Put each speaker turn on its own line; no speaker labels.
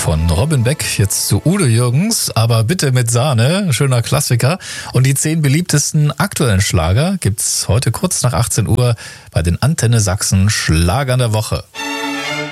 von Robin Beck jetzt zu Udo Jürgens, aber bitte mit Sahne, schöner Klassiker. Und die 10 beliebtesten aktuellen Schlager gibt's heute kurz nach 18 Uhr bei den Antenne Sachsen Schlagern der Woche.